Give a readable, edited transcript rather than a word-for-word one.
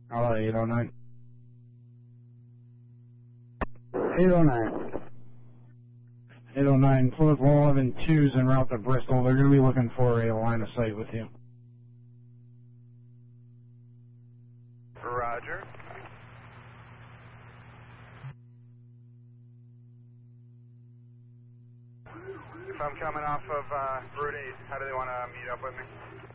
Hello, 809. 809. 809, Plymouth 112's en route to Bristol. They're going to be looking for a line of sight with you. Roger. If I'm coming off of Route 8, how do they want to meet up with me?